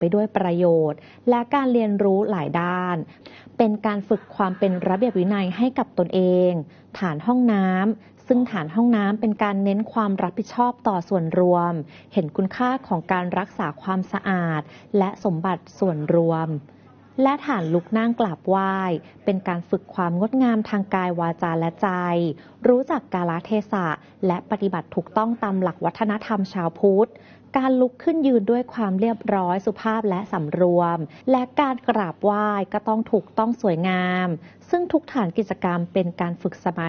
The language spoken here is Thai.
ไปด้วยประโยชน์และการเรียนรู้หลายด้านเป็นการฝึกความเป็นระเบียบวินัยให้กับตนเองฐานห้องน้ำซึ่งฐานห้องน้ำเป็นการเน้นความรับผิดชอบต่อส่วนรวมเห็นคุณค่าของการรักษาความสะอาดและสมบัติส่วนรวมและฐานลุกนั่งกราบไหว้เป็นการฝึกความงดงามทางกายวาจาและใจรู้จักกาลเทศะและปฏิบัติถูกต้องตามหลักวัฒนธรรมชาวพุทธการลุกขึ้นยืนด้วยความเรียบร้อยสุภาพและสำรวมและการกราบไหว้ก็ต้องถูกต้องสวยงามซึ่งทุกฐานกิจกรรมเป็นการฝึกสมา